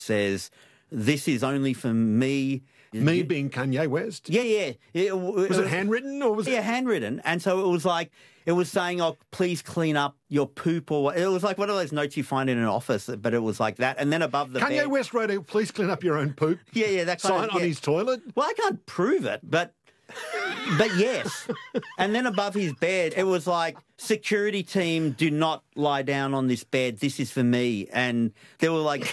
says, "This is only for me." Me being Kanye West? Yeah. Was it handwritten or was it? Yeah, handwritten. And so it was saying, "Oh, please clean up your poop," or it was like one of those notes you find in an office, but it was like that. And then above the Kanye bed, West wrote a "Please clean up your own poop." Yeah, that kind sign of, on his toilet. Well, I can't prove it, but yes. And then above his bed, it was like, "Security team, do not lie down on this bed. This is for me." And there were like...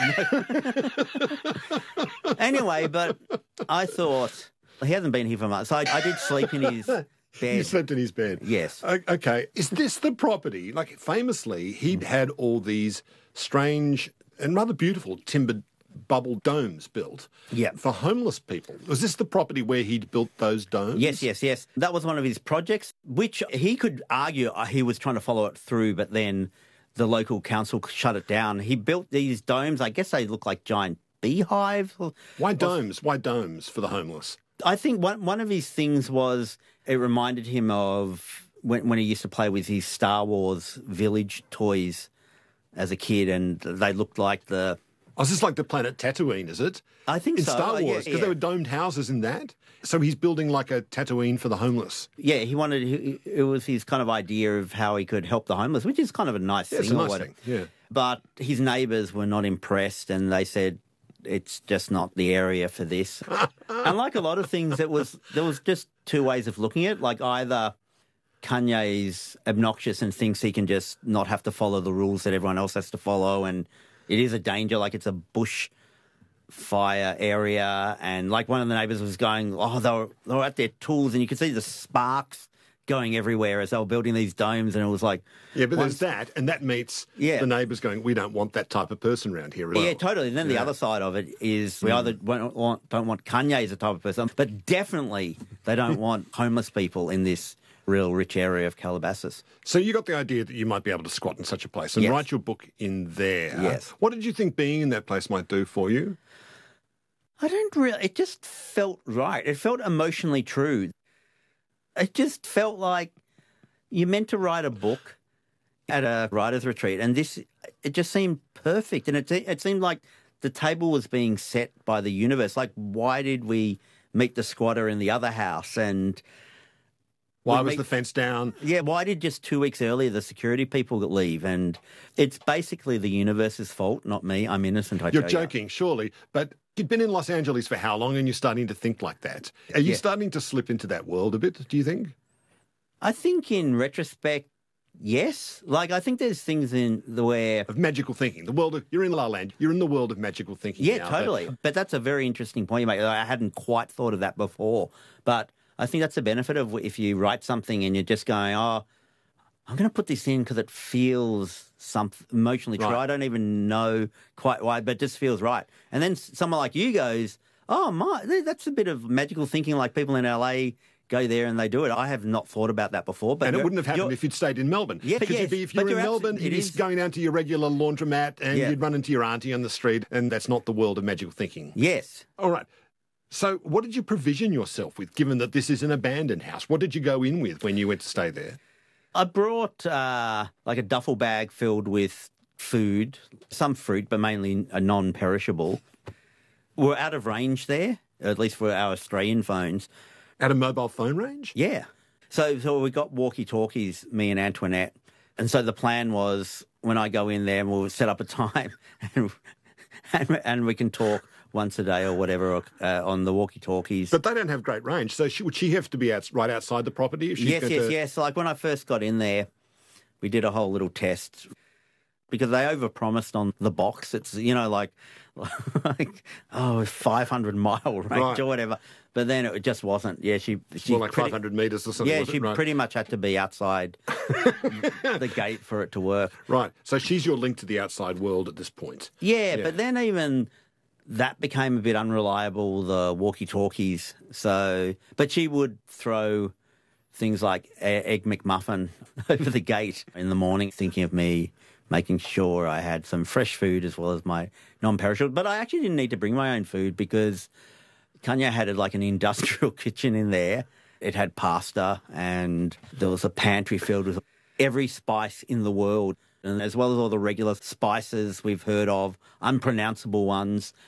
Anyway, but I thought, he hasn't been here for months. So I did sleep in his bed. You slept in his bed? Yes. Okay. Is this the property? Like, famously, he'd had all these strange and rather beautiful timbered bubble domes built for homeless people. Was this the property where he'd built those domes? Yes. That was one of his projects, which he could argue he was trying to follow it through, but then the local council shut it down. He built these domes. I guess they look like giant beehives. Why domes? Why domes for the homeless? I think one of his things was it reminded him of when he used to play with his Star Wars village toys as a kid, and they looked like the... Oh, is this like the planet Tatooine, is it? I think in so. In Star Wars, because there were domed houses in that. So he's building like a Tatooine for the homeless. Yeah, it was his kind of idea of how he could help the homeless, which is kind of a nice thing. It's a nice thing, yeah. But his neighbours were not impressed, and they said, "It's just not the area for this." And like a lot of things, there was just two ways of looking at it. Like, either Kanye's obnoxious and thinks he can just not have to follow the rules that everyone else has to follow, and it is a danger, like it's a bush fire area. And like one of the neighbours was going, they were at their tools, and you could see the sparks going everywhere as they were building these domes, and it was like... Yeah, but there's that, and that meets the neighbours going, "We don't want that type of person around here." Yeah, totally. And then the other side of it is we either don't want Kanye as a type of person, but definitely they don't want homeless people in this real rich area of Calabasas. So you got the idea that you might be able to squat in such a place and write your book in there. Yes. What did you think being in that place might do for you? I don't really... It just felt right. It felt emotionally true. It just felt like you're meant to write a book at a writer's retreat, and it just seemed perfect. And it seemed like the table was being set by the universe. Like, why did we meet the squatter in the other house? And... Why was the fence down? Yeah, why did just 2 weeks earlier the security people leave? And it's basically the universe's fault, not me. I'm innocent, You're joking, surely. But you've been in Los Angeles for how long, and you're starting to think like that? Are you starting to slip into that world a bit, do you think? I think in retrospect, yes. Like, I think there's things in the where... Of magical thinking. The world of... You're in La La Land. You're in the world of magical thinking now. Yeah, totally. But that's a very interesting point you make. I hadn't quite thought of that before. But... I think that's the benefit of if you write something and you're just going, I'm going to put this in because it feels emotionally true. I don't even know quite why, but it just feels right. And then someone like you goes, that's a bit of magical thinking, like people in LA go there and they do it. I have not thought about that before. But and it wouldn't have happened if you'd stayed in Melbourne. Yeah, because if you're in Melbourne, you'd be going down to your regular laundromat and you'd run into your auntie on the street, and that's not the world of magical thinking. Yes. All right. So what did you provision yourself with, given that this is an abandoned house? What did you go in with when you went to stay there? I brought like a duffel bag filled with food, some fruit, but mainly a non-perishable. We're out of range there, at least for our Australian phones. Out of mobile phone range? Yeah. So we got walkie-talkies, me and Antoinette. And so the plan was when I go in there, we'll set up a time and we can talk once a day or whatever on the walkie-talkies. But they don't have great range, so would she have to be right outside the property? If she's Yes. Like when I first got in there, we did a whole little test because they overpromised on the box. It's, 500-mile range or whatever. But then it just wasn't. Yeah, she more like 500 metres or something. Yeah, she pretty much had to be outside the gate for it to work. Right. So she's your link to the outside world at this point. Yeah. But then even... that became a bit unreliable, the walkie-talkies. But she would throw things like Egg McMuffin over the gate in the morning, thinking of me, making sure I had some fresh food as well as my non-perishable. But I actually didn't need to bring my own food because Kanye had like an industrial kitchen in there. It had pasta and there was a pantry filled with every spice in the world. and as well as all the regular spices we've heard of, unpronounceable ones.